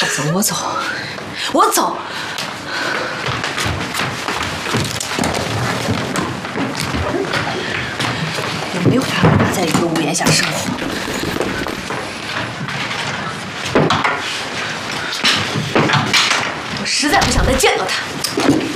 走，我走，我走。我没有办法跟他在一个屋檐下生活。我实在不想再见到他。